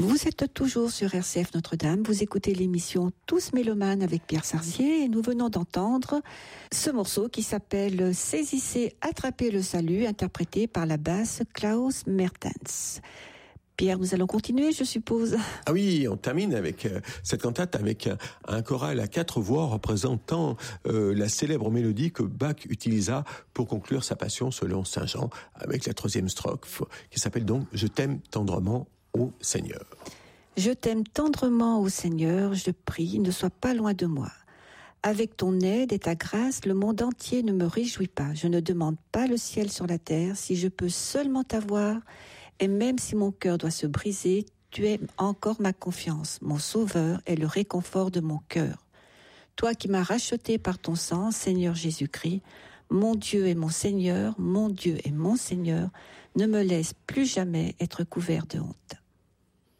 Vous êtes toujours sur RCF Notre-Dame, vous écoutez l'émission Tous Mélomanes avec Pierre Sarzier et nous venons d'entendre ce morceau qui s'appelle Saisissez, attrapez le salut, interprété par la basse Klaus Mertens. Pierre, nous allons continuer, je suppose. Ah oui, on termine avec cette cantate avec un choral à 4 voix représentant la célèbre mélodie que Bach utilisa pour conclure sa passion selon Saint Jean avec la 3e strophe qui s'appelle donc « Je t'aime tendrement ô Seigneur ». Je t'aime tendrement ô Seigneur, je prie, ne sois pas loin de moi. Avec ton aide et ta grâce, le monde entier ne me réjouit pas. Je ne demande pas le ciel sur la terre, si je peux seulement t'avoir. Et même si mon cœur doit se briser, tu es encore ma confiance. Mon sauveur est le réconfort de mon cœur. Toi qui m'as racheté par ton sang, Seigneur Jésus-Christ, mon Dieu et mon Seigneur, mon Dieu et mon Seigneur, ne me laisse plus jamais être couvert de honte.